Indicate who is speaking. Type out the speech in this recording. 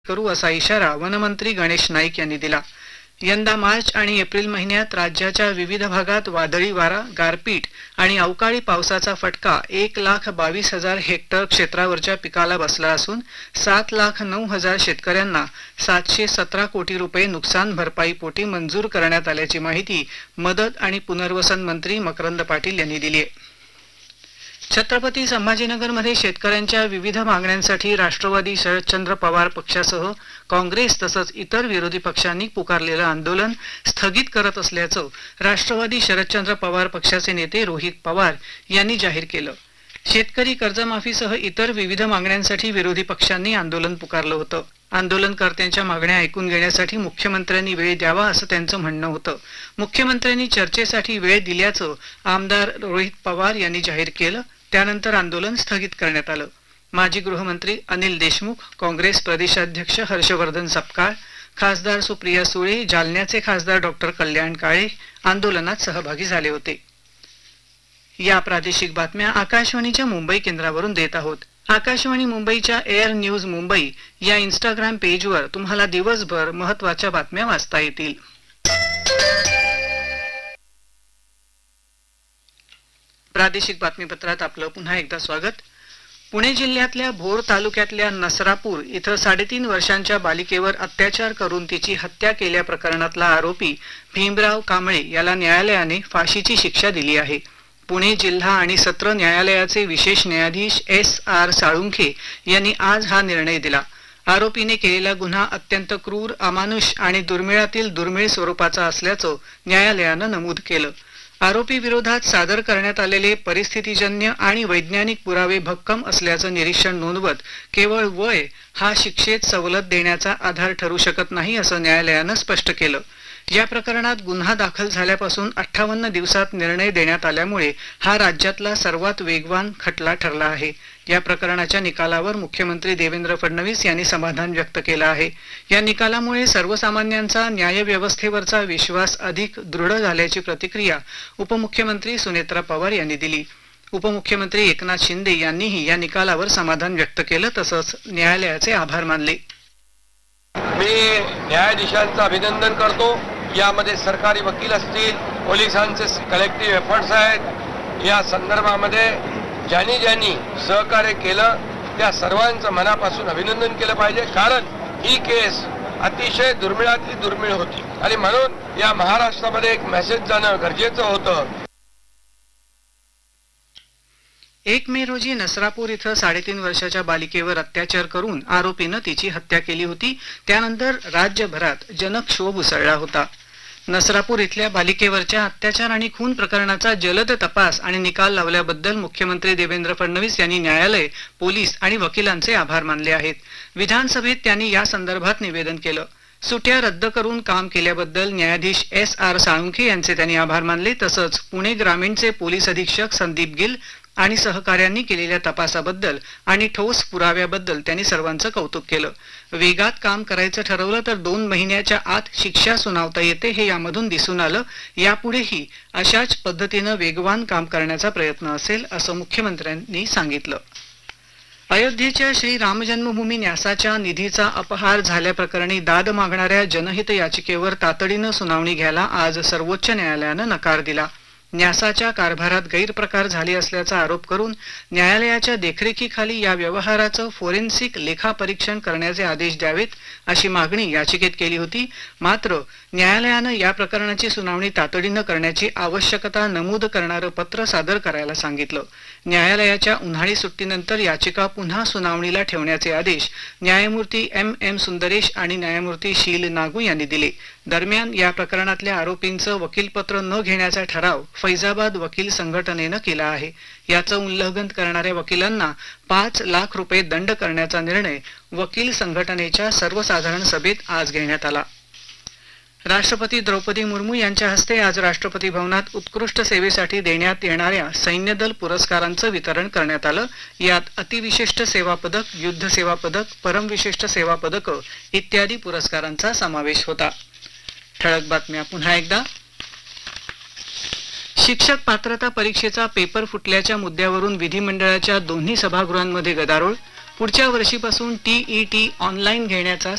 Speaker 1: करू असा इशारा वनमंत्री गणेश नाईक यांनी दिला। यंदा मार्च आणि एप्रिल महिन्यात राज्याच्या विविध भागात वादळी वारा, गारपीट आणि अवकाळी पावसाचा फटका 1,22,000 हेक्टर क्षेत्रावरच्या पिकाला बसला असून 7,09,000 शेतकऱ्यांना 717 कोटी रुपये नुकसान भरपाई पोटी मंजूर करण्यात आल्याची माहिती मदत आणि पुनर्वसन मंत्री मकरंद पाटील यांनी दिली आहे। छत्रपती संभाजीनगरमध्ये शेतकऱ्यांच्या विविध मागण्यांसाठी राष्ट्रवादी शरदचंद्र पवार पक्षासह काँग्रेस तसंच इतर विरोधी पक्षांनी पुकारलेलं आंदोलन स्थगित करत असल्याचं राष्ट्रवादी शरदचंद्र पवार पक्षाचे नेते रोहित पवार यांनी जाहीर केलं। शेतकरी कर्जमाफीसह इतर विविध मागण्यांसाठी विरोधी पक्षांनी आंदोलन पुकारलं होतं। आंदोलनकर्त्यांच्या मागण्या ऐकून घेण्यासाठी मुख्यमंत्र्यांनी वेळ द्यावा असं त्यांचं म्हणणं होतं। मुख्यमंत्र्यांनी चर्चेसाठी वेळ दिल्याचं आमदार रोहित पवार यांनी जाहीर केलं। त्यानंतर आंदोलन स्थगित करण्यात आलं। माजी गृहमंत्री अनिल देशमुख, काँग्रेस प्रदेशाध्यक्ष हर्षवर्धन सपकाळ, खासदार सुप्रिया सुळे, जालन्याचे खासदार डॉक्टर कल्याण काळे आंदोलनात सहभागी झाले होते। या प्रादेशिक बातम्या आकाशवाणीच्या मुंबई केंद्रावरून देत आहोत। आकाशवाणी मुंबईच्या एअर न्यूज मुंबई या इंस्टाग्राम पेजवर तुम्हाला दिवसभर महत्त्वाच्या बातम्या वाचता येतील। प्रादेशिक बातमीपत्रात आपलं पुन्हा एकदा स्वागत। पुणे जिल्ह्यातल्या भोर तालुक्यातल्या नसरापूर इथं 3.5 वर्षांच्या बालिकेवर अत्याचार करून तिची हत्या केल्या प्रकरणातला आरोपी भीमराव कांबळे याला न्यायालयाने फाशीची शिक्षा दिली आहे। पुणे जिल्हा आणि सत्र न्यायालयाचे विशेष न्यायाधीश S.R. साळुंखे यांनी आज हा निर्णय दिला। आरोपीने केलेला गुन्हा अत्यंत क्रूर, अमानुष आणि दुर्मिळातील दुर्मिळ स्वरूपाचा असल्याचं न्यायालयानं नमूद केलं। आरोपी विरोधात सादर करण्यात आलेले परिस्थितीजन्य आणि वैज्ञानिक पुरावे भक्कम असल्याचं निरीक्षण नोंदवत केवळ वय हा शिक्षेत सवलत देण्याचा आधार ठरू शकत नाही असं न्यायालयानं स्पष्ट केलं। या प्रकरणात गुन्हा दाखल झाल्यापासून 58 दिवसात निर्णय देण्यात आल्यामुळे हा राज्यातला सर्वात वेगवान खटला ठरला आहे। या प्रकरणाच्या निकालावर मुख्यमंत्री देवेंद्र फडणवीस यांनी समाधान व्यक्त केलं आहे। या निकालामुळे सर्वसामान्यांचा न्यायव्यवस्थेवरचा विश्वास अधिक दृढ झाल्याची प्रतिक्रिया उपमुख्यमंत्री सुनेत्रा पवार यांनी दिली। उपमुख्यमंत्री एकनाथ शिंदे यांनीही या निकालावर समाधान व्यक्त केलं तसंच न्यायालयाचे आभार मानले।
Speaker 2: मी न्यायाधीशांचं अभिनंदन करतो। यामध्ये सरकारी वकील असतील, पोलिसांचे कलेक्टिव्ह एफर्ट्स आहेत। या संदर्भामध्ये ज्यांनी सहकार्य केलं त्या सर्वांचं मनापासून अभिनंदन केलं पाहिजे, कारण ही केस अतिशय दुर्मिळातली दुर्मिळ होती आणि म्हणून या महाराष्ट्रामध्ये एक मेसेज जाणं गरजेचं होतं।
Speaker 1: 1 मे रोजी नसरापूर इथं 3.5 वर्षाच्या बालिकेवर अत्याचार करून आरोपीनं तिची हत्या केली होती। त्यानंतर राज्यभरात जनक्षोभ उसळला होता। नसरापूर इथल्या बालिकेवरच्या अत्याचार आणि खून प्रकरणाचा जलद तपास आणि निकाल लावल्याबद्दल मुख्यमंत्री देवेंद्र फडणवीस यांनी न्यायालय, पोलीस आणि वकिलांचे आभार मानले आहेत। विधानसभेत त्यांनी या संदर्भात निवेदन केलं। सुट्या रद्द करून काम केल्याबद्दल न्यायाधीश S.R. साळुंखे यांचे त्यांनी आभार मानले तसंच पुणे ग्रामीणचे पोलीस अधीक्षक संदीप गिल आणि सहकाऱ्यांनी केलेल्या तपासाबद्दल आणि ठोस पुराव्याबद्दल त्यांनी सर्वांचं कौतुक केलं। वेगात काम करायचं ठरवलं तर 2 महिन्याच्या आत शिक्षा सुनावता येते हे यामधून दिसून आलं। यापुढेही अशाच पद्धतीनं वेगवान काम करण्याचा प्रयत्न असेल असं मुख्यमंत्र्यांनी सांगितलं। अयोध्येच्या श्री राम जन्मभूमी न्यासाच्या निधीचा अपहार झाल्याप्रकरणी दाद मागणाऱ्या जनहित याचिकेवर तातडीनं सुनावणी घ्यायला आज सर्वोच्च न्यायालयानं नकार दिला। न्यासाच्या कारभारात गैरप्रकार झाले असल्याचा आरोप करून न्यायालयाच्या देखरेखीखाली या व्यवहाराचं फोरेन्सिक लेखापरीक्षण करण्याचे आदेश द्यावेत अशी मागणी याचिकेत केली होती। मात्र न्यायालयानं या प्रकरणाची सुनावणी तातडीनं करण्याची आवश्यकता नमूद करणारं पत्र सादर करायला सांगितलं। न्यायालयाच्या उन्हाळी सुट्टीनंतर याचिका पुन्हा सुनावणीला ठेवण्याचे आदेश न्यायमूर्ती M.M. सुंदरेश आणि न्यायमूर्ती शील नागू यांनी दिले। दरम्यान या प्रकरणातल्या आरोपींचं वकीलपत्र न घेण्याचा ठराव फैजाबाद वकील संघटनेनं केला आहे। याचं उल्लंघन करणाऱ्या वकिलांना 5 लाख रुपये दंड करण्याचा निर्णय वकील संघटनेच्या सर्वसाधारण सभेत आज घेण्यात आला। राष्ट्रपती द्रौपदी मुर्मू यांच्या हस्ते आज राष्ट्रपती भवनात उत्कृष्ट सेवेसाठी देण्यात येणाऱ्या सैन्य दल पुरस्कारांचं वितरण करण्यात आलं। यात अतिविशिष्ट सेवा पदक, युद्ध सेवा पदक, परमविशिष्ट सेवा पदक इत्यादी पुरस्कारांचा समावेश होता। ठळक बातम्या पुन्हा एकदा। शिक्षक पात्रता परीक्षेचा पेपर फुटल्याच्या मुद्द्यावरून विधिमंडळाच्या दोन्ही सभागृहांमध्ये गदारोळ। पुढच्या वर्षीपासून TET ऑनलाईन घेण्याचा